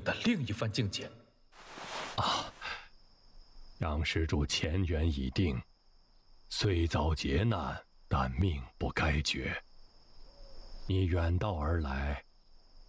的另一番境界。 杨施主前缘已定，虽遭劫难，但命不该绝。你远道而来，